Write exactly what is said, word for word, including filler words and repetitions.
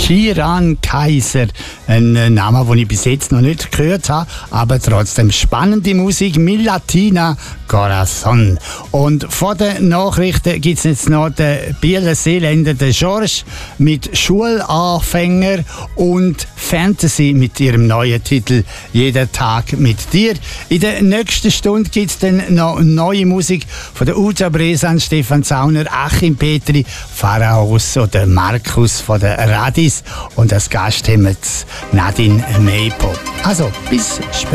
Kiran Kaiser, ein Name, den ich bis jetzt noch nicht gehört habe, aber trotzdem spannende Musik. Mi Latina Corazon. Und vor den Nachrichten gibt es jetzt noch den Bieler Seeländer, den George, mit Schulanfänger und Fantasy mit ihrem neuen Titel «Jeder Tag mit dir». In der nächsten Stunde gibt es dann noch neue Musik von der Uta Bresan, Stefan Zauner, Achim Petri, Pharaos oder Markus von der Radis. Und als Gast haben wir Nadine Meipo. Also, bis später.